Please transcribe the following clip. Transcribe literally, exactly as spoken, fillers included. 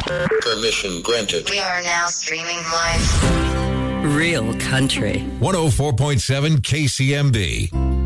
Permission granted. We are now streaming live. Real country. one oh four point seven K C M B.